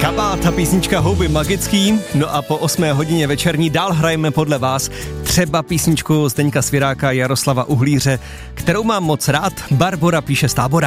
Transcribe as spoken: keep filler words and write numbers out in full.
Kabát a písnička Houby magický. No a po osmé hodině večerní dál hrajeme podle vás třeba písničku Zdeňka Svěráka, Jaroslava Uhlíře, kterou mám moc rád. Barbora píše z Tábora.